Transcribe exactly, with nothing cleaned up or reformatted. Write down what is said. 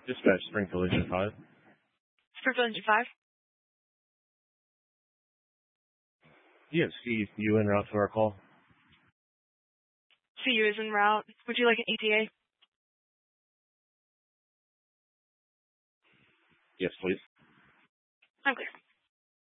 Dispatch, Springfield Engine five. Springfield Engine five? Yes, see you en route to our call. C U is en route. Would you like an E T A? Yes, please. I'm clear.